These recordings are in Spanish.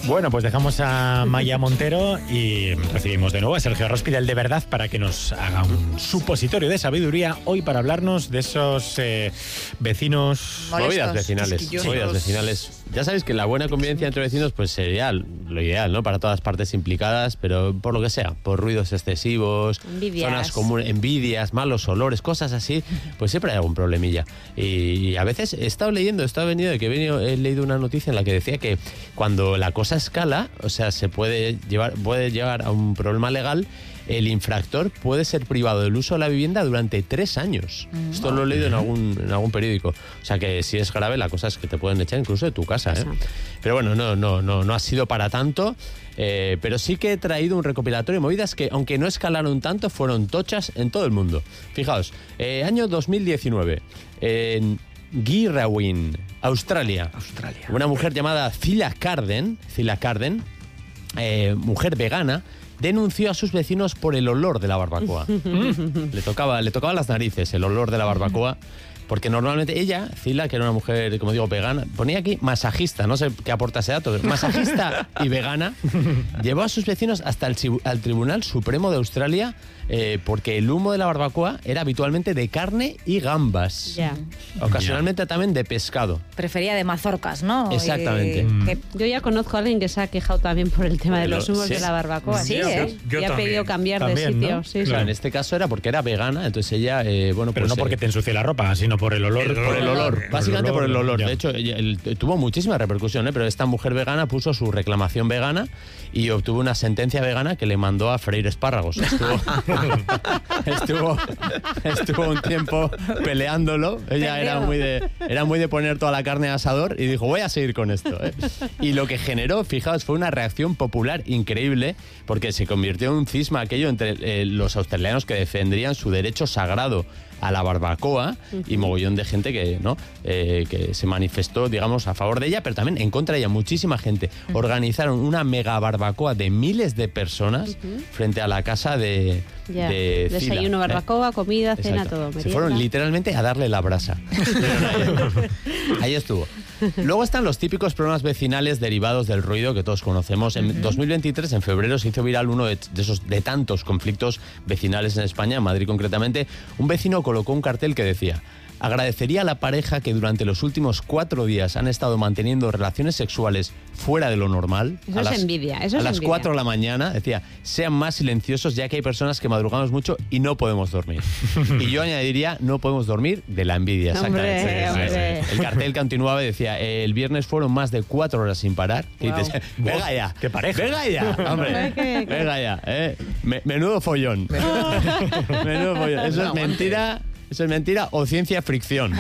Bueno, pues dejamos a Maya Montero y recibimos de nuevo a Sergio Rospidel de Verdad para que nos haga un supositorio de sabiduría hoy para hablarnos de esos vecinos... Movidas vecinales. Movidas vecinales. Ya sabéis que la buena convivencia entre vecinos pues sería lo ideal, ¿no? Para todas las partes implicadas, pero por lo que sea, por ruidos excesivos, zonas comunes, envidias, malos olores, cosas así, pues siempre hay algún problemilla. Y a veces he leído una noticia en la que decía que cuando la cosa escala, o sea, se puede llevar a un problema legal, el infractor puede ser privado del uso de la vivienda durante 3 años. Esto lo he leído en algún periódico. O sea que si es grave, la cosa es que te pueden echar incluso de tu casa, ¿eh? Pero bueno, no ha sido para tanto. Pero sí que he traído un recopilatorio de movidas que, aunque no escalaron tanto, fueron tochas en todo el mundo. Fijaos, año 2019, en Girraween, Australia. Una mujer llamada Cilla Carden, mujer vegana, denunció a sus vecinos por el olor de la barbacoa. Le tocaba las narices el olor de la barbacoa, porque normalmente ella, Cilla, que era una mujer, como digo, vegana, ponía aquí masajista, no sé qué aporta ese dato, masajista y vegana, llevó a sus vecinos hasta al Tribunal Supremo de Australia porque el humo de la barbacoa era habitualmente de carne y gambas. Ocasionalmente también de pescado. Prefería de mazorcas, ¿no? Exactamente. Yo ya conozco a alguien que se ha quejado también por el tema de los humos de la barbacoa. Sí, y ha pedido cambiar de sitio. ¿No? Sí, claro, en este caso era porque era vegana, entonces ella, Pero no porque te ensucie la ropa, sino por el olor. Por el olor, básicamente por el olor. De hecho, tuvo muchísima repercusión, pero esta mujer vegana puso su reclamación vegana y obtuvo una sentencia vegana que le mandó a freír espárragos. Estuvo un tiempo peleándolo. Ella era muy de poner toda la carne a asador y dijo, voy a seguir con esto, ¿eh? Y lo que generó, fijaos, fue una reacción popular increíble, porque se convirtió en un cisma aquello entre los australianos que defendían su derecho sagrado a la barbacoa y mogollón de gente que se manifestó, digamos, a favor de ella, pero también en contra de ella. Muchísima gente. Organizaron una mega barbacoa de miles de personas frente a la casa de desayuno, barbacoa, comida, cena, todo. Merienda. Se fueron literalmente a darle la brasa. Ahí estuvo. Luego están los típicos problemas vecinales derivados del ruido que todos conocemos. En 2023, en febrero, se hizo viral uno de tantos conflictos vecinales en España, en Madrid concretamente. Un vecino colocó un cartel que decía: agradecería a la pareja que durante los últimos 4 días han estado manteniendo relaciones sexuales fuera de lo normal. Eso es envidia. A las 4 de la mañana, decía, sean más silenciosos ya que hay personas que madrugamos mucho y no podemos dormir. Y yo añadiría, no podemos dormir de la envidia. Exactamente. Hombre. El cartel continuaba y decía, el viernes fueron más de 4 horas sin parar. Wow. Y dices, venga ya. ¡Qué pareja! Venga ya, hombre. Venga ya. Menudo follón. Menudo follón. Eso es mentira. Eso es mentira o ciencia fricción.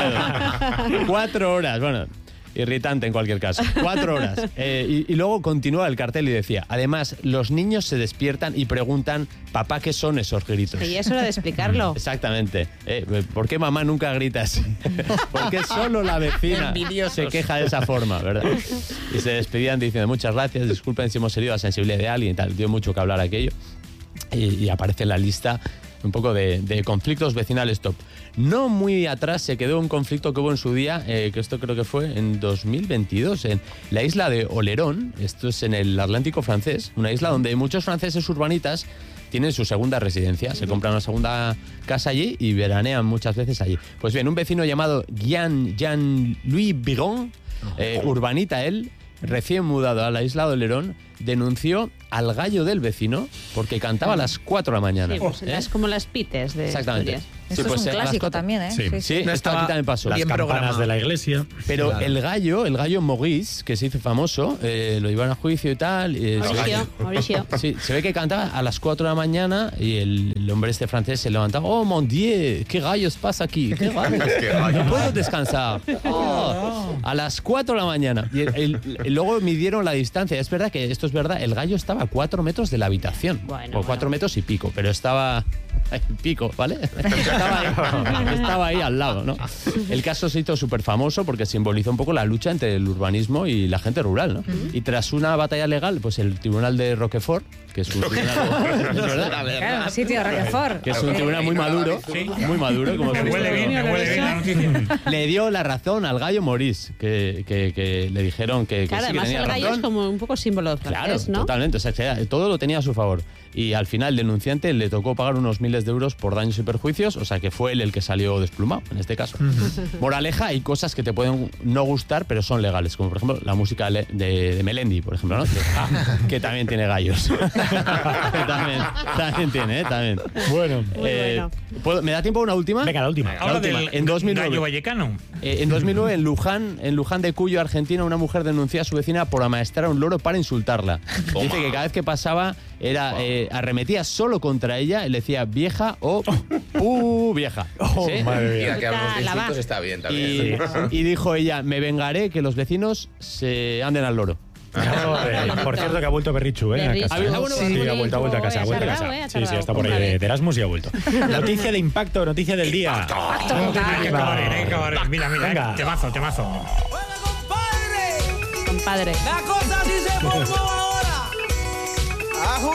4 horas, bueno, irritante en cualquier caso. 4 horas. Y luego continúa el cartel y decía, además, los niños se despiertan y preguntan, papá, ¿qué son esos gritos? Y es hora de explicarlo. Exactamente. ¿Por qué mamá nunca grita así? ¿Por qué solo la vecina se queja de esa forma, verdad? Y se despedían diciendo, muchas gracias, disculpen si hemos herido la sensibilidad de alguien y tal. Dio mucho que hablar aquello. Y aparece en la lista un poco de conflictos vecinales top. No muy atrás se quedó un conflicto que hubo en su día, que esto creo que fue en 2022, en la isla de Olerón. Esto es en el Atlántico francés, una isla donde muchos franceses urbanitas tienen su segunda residencia, se compran una segunda casa allí y veranean muchas veces allí. Pues bien, un vecino llamado Jean-Louis Bigon, urbanita él, recién mudado a la isla de Olerón, denunció al gallo del vecino porque cantaba a las 4 de la mañana. Sí, pues es como las pites de exactamente. Asturias. Esto Sí, pues, es un clásico también, ¿eh? Sí, esto aquí también pasó. Las campanas de la iglesia. Pero claro. el gallo Maurice, que se hizo famoso, lo llevaron a juicio y tal. Mauricio. Sí, se ve que cantaba a las 4 de la mañana y el hombre este francés se levantaba. Oh, mon Dieu, ¿qué gallos pasa aquí? ¿Qué gallos? No puedo descansar. Oh, a las 4 de la mañana. Y luego midieron la distancia. Es verdad que esto es verdad. El gallo estaba a 4 metros de la habitación. O 4 metros y pico, pero estaba... pico, ¿vale? estaba ahí al lado, ¿no? El caso se hizo súper famoso porque simbolizó un poco la lucha entre el urbanismo y la gente rural, ¿no? Y tras una batalla legal, pues el tribunal de Roquefort, que es un tribunal... Claro, sitio de Roquefort. Que es un tribunal muy maduro, como me huele bien la noticia. Le dio la razón al gallo Maurice, que le dijeron que claro, sí, que además tenía el gallo razón. es como un poco símbolo francés, Claro, ¿no? totalmente. O sea, que todo lo tenía a su favor. Y al final, el denunciante le tocó pagar unos miles de euros por daños y perjuicios, o sea que fue él el que salió desplumado, en este caso. Moraleja, hay cosas que te pueden no gustar, pero son legales, como por ejemplo la música de Melendi, por ejemplo, ¿no? Que también tiene gallos. también tiene, también. Bueno. ¿Me da tiempo a una última? Venga, la última. Ahora del gallo vallecano. En 2009, en Luján de Cuyo, Argentina, una mujer denunció a su vecina por amaestrar a un loro para insultarla. Dice que cada vez que pasaba arremetía solo contra ella y le decía vieja o vieja. ¿Sí? Madre mía. Mira, que hablamos de insultos está bien también. Y dijo ella, me vengaré que los vecinos se anden al loro. Por cierto que ha vuelto Berrichu, a casa. Sí, ha vuelto a casa. Sí, está por ahí de Erasmus y ha vuelto. Noticia de impacto, noticia del día. Hay que acabar. Mira, temazo. Compadre. La cosa sí se formó ahora. A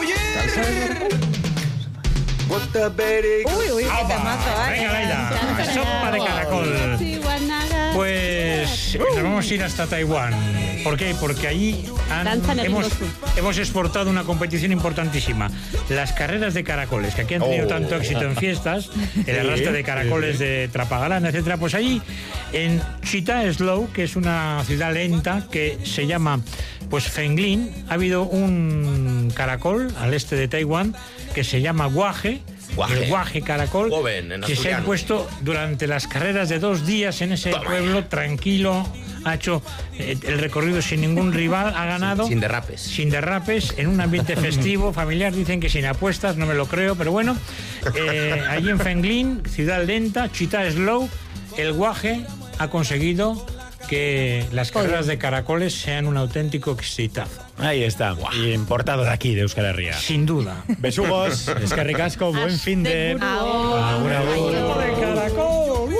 Uy, qué temazo, Venga, Laila. Sopa de caracol. Pues nos vamos a ir hasta Taiwán. ¿Por qué? Porque allí hemos exportado una competición importantísima. Las carreras de caracoles, que aquí han tenido tanto éxito en fiestas, el arrastre de caracoles de Trapagalán, etcétera. Pues allí, en Chita Slow, que es una ciudad lenta que se llama Fenglin, ha habido un caracol al este de Taiwán que se llama guaje. El guaje caracol, que se ha puesto durante las carreras de 2 días en ese pueblo tranquilo, ha hecho el recorrido sin ningún rival, ha ganado sin derrapes, en un ambiente festivo, familiar. Dicen que sin apuestas, no me lo creo, pero bueno, allí en Fenglin, ciudad lenta, Chita Slow, el guaje ha conseguido que las carreras de caracoles sean un auténtico exitazo. Ahí está, y importado de aquí, de Euskal Herria. Sin duda. Besugos, eskerrik asko, buen fin de... Agur. de caracol.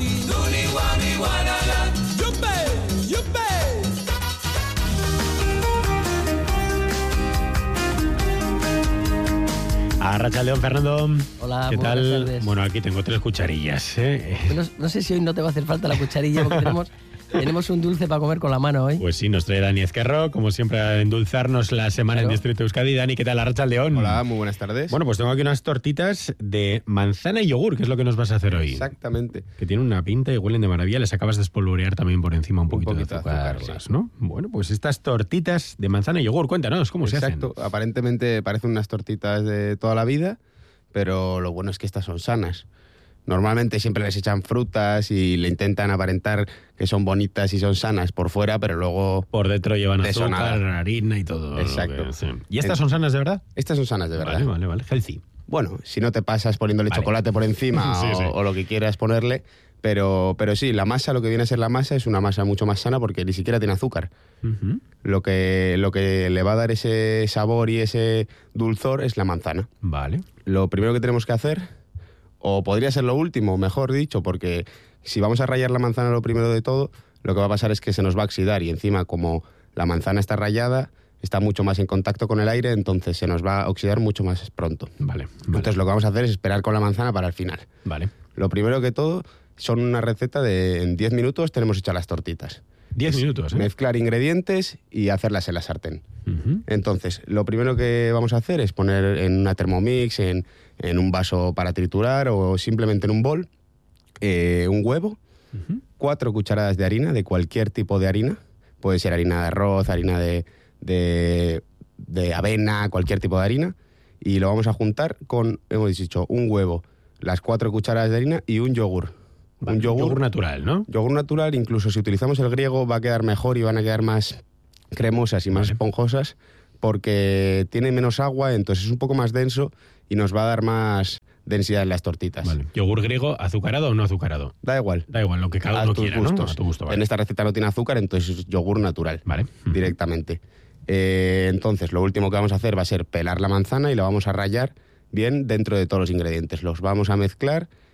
Arratsaldeon, Fernando. Hola, ¿qué tal? buenas tardes. Bueno, aquí tengo 3 cucharillas. No sé si hoy no te va a hacer falta la cucharilla porque tenemos un dulce para comer con la mano hoy. Pues sí, nos trae Dani Ezquerro, como siempre, a endulzarnos la semana en Distrito Euskadi. Dani, ¿qué tal? Arratsaldeon. Hola, muy buenas tardes. Bueno, pues tengo aquí unas tortitas de manzana y yogur, que es lo que nos vas a hacer hoy. Exactamente. Que tienen una pinta y huelen de maravilla. Les acabas de espolvorear también por encima un poquito de azúcar, sí. ¿no? Bueno, pues estas tortitas de manzana y yogur, cuéntanos, ¿cómo se hacen? Exacto. Aparentemente parecen unas tortitas de toda la vida, pero lo bueno es que estas son sanas. Normalmente siempre les echan frutas y le intentan aparentar que son bonitas y son sanas por fuera, pero luego... Por dentro llevan azúcar, harina y todo. Exacto. ¿Y estas son sanas de verdad? Estas son sanas de verdad. Vale. Healthy. Bueno, si no te pasas poniéndole chocolate por encima sí. o lo que quieras ponerle, pero sí, la masa, lo que viene a ser la masa, es una masa mucho más sana porque ni siquiera tiene azúcar. Uh-huh. Lo que le va a dar ese sabor y ese dulzor es la manzana. Vale. Lo primero que tenemos que hacer, o podría ser lo último, mejor dicho, porque si vamos a rallar la manzana lo primero de todo, lo que va a pasar es que se nos va a oxidar y encima como la manzana está rallada, está mucho más en contacto con el aire, entonces se nos va a oxidar mucho más pronto. Vale. Entonces lo que vamos a hacer es esperar con la manzana para el final. Vale. Lo primero que todo son una receta de en 10 minutos tenemos hechas las tortitas. 10 minutos, ¿eh? Mezclar ingredientes y hacerlas en la sartén. Uh-huh. Entonces, lo primero que vamos a hacer es poner en una Thermomix, en un vaso para triturar o simplemente en un bol, un huevo, 4 cucharadas de harina, de cualquier tipo de harina. Puede ser harina de arroz, harina de avena, cualquier tipo de harina. Y lo vamos a juntar con, hemos dicho, un huevo, las 4 cucharadas de harina y un yogur. Vale, un yogur natural, ¿no? Yogur natural, incluso si utilizamos el griego va a quedar mejor y van a quedar más cremosas y más esponjosas porque tiene menos agua, entonces es un poco más denso y nos va a dar más densidad en las tortitas. Vale. ¿Yogur griego azucarado o no azucarado? Da igual. Da igual, lo que cada uno quiera, gustos. ¿no? A tu gusto, vale. En esta receta no tiene azúcar, entonces es yogur natural. Vale. Directamente. Entonces, lo último que vamos a hacer va a ser pelar la manzana y la vamos a rallar bien dentro de todos los ingredientes. Los vamos a mezclar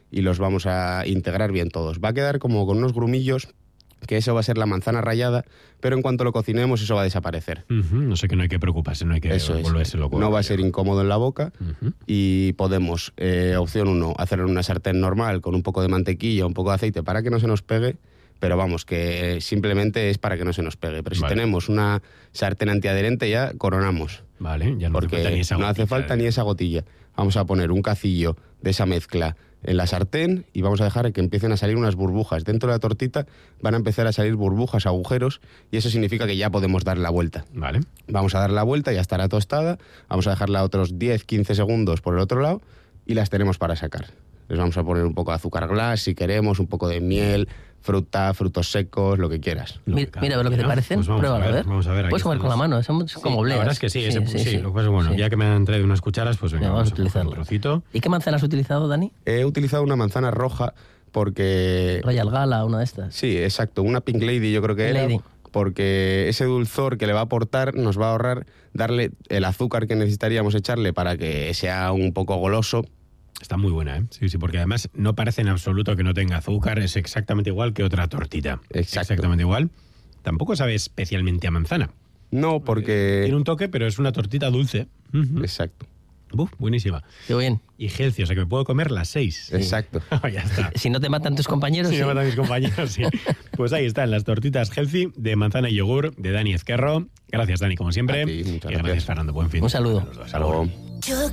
y los vamos a integrar bien todos. Va a quedar como con unos grumillos, que eso va a ser la manzana rallada, pero en cuanto lo cocinemos eso va a desaparecer. No sé, que no hay que preocuparse, no hay que volverse loco. No va a ser incómodo en la boca y podemos, opción 1, hacerlo en una sartén normal con un poco de mantequilla, un poco de aceite para que no se nos pegue, pero vamos, que simplemente es para que no se nos pegue. Pero si tenemos una sartén antiadherente ya coronamos. Vale, ya no hace falta ni esa gotilla. No hace falta ni esa gotilla. Vamos a poner un cacillo de esa mezcla en la sartén y vamos a dejar que empiecen a salir unas burbujas. Dentro de la tortita van a empezar a salir burbujas, agujeros, y eso significa que ya podemos dar la vuelta. Vale. Vamos a dar la vuelta, ya estará tostada. Vamos a dejarla otros 10-15 segundos por el otro lado y las tenemos para sacar. Les vamos a poner un poco de azúcar glass si queremos, un poco de miel, fruta, frutos secos, lo que quieras. Mira, a ver lo que te parecen. Pues pruébalo, a ver. Vamos a ver. Puedes comer con la mano, son como bleas. La verdad es que sí. Lo que pasa es bueno, ya que me han traído unas cucharas, pues venga, vamos a utilizarlo. Un trocito. ¿Y qué manzana has utilizado, Dani? He utilizado una manzana roja porque... Royal Gala, una de estas. Sí, exacto. Una Pink Lady yo creo que era. Porque ese dulzor que le va a aportar nos va a ahorrar darle el azúcar que necesitaríamos echarle para que sea un poco goloso. Está muy buena, ¿eh? Sí, porque además no parece en absoluto que no tenga azúcar, es exactamente igual que otra tortita. Exacto. Exactamente igual. Tampoco sabe especialmente a manzana. No, porque... Tiene un toque, pero es una tortita dulce. Exacto. Buenísima. Qué bien. Y healthy, o sea que me puedo comer las 6. Exacto. Ya está. Si no te matan tus compañeros, Si no matan mis compañeros, sí. Pues ahí están las tortitas healthy de manzana y yogur de Dani Ezquerro. Gracias, Dani, como siempre. A ti, muchas gracias, Fernando. Buen fin. Un saludo. Hasta luego.